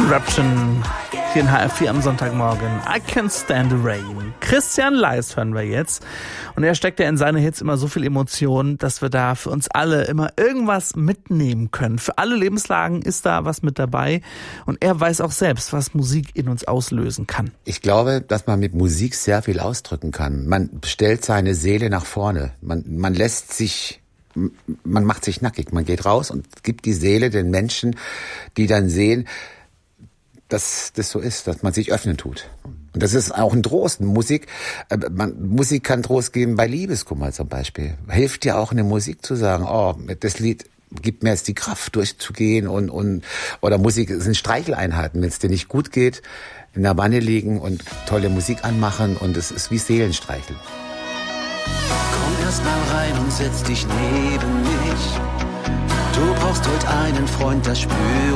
Eruption hier in HR4 am Sonntagmorgen. I Can't Stand the Rain. Christian Leist hören wir jetzt. Und er steckt ja in seine Hits immer so viel Emotion, dass wir da für uns alle immer irgendwas mitnehmen können. Für alle Lebenslagen ist da was mit dabei. Und er weiß auch selbst, was Musik in uns auslösen kann. Ich glaube, dass man mit Musik sehr viel ausdrücken kann. Man stellt seine Seele nach vorne. Man macht sich nackig. Man geht raus und gibt die Seele den Menschen, die dann sehen, dass das so ist, dass man sich öffnen tut. Und das ist auch ein Trost. Musik kann Trost geben bei Liebeskummer zum Beispiel. Hilft ja auch in der Musik zu sagen, oh, das Lied gibt mir jetzt die Kraft durchzugehen oder Musik sind Streicheleinheiten, wenn es dir nicht gut geht, in der Wanne liegen und tolle Musik anmachen und es ist wie Seelenstreicheln. Komm erst mal rein und setz dich neben mich. Du brauchst heute einen Freund, das spüre